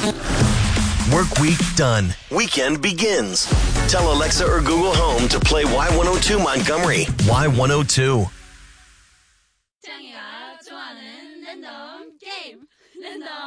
Work week done. Weekend begins. Tell Alexa or Google Home to play Y102 Montgomery. Y102. 짱이가 좋아하는 랜덤 게임. 랜덤